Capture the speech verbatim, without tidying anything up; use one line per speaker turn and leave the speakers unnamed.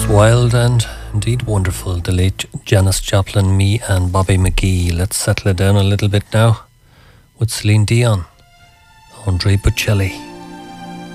Wild and indeed wonderful. The late Janis Joplin, me and Bobby McGee. Let's settle it down a little bit now with Celine Dion, Andre Bocelli.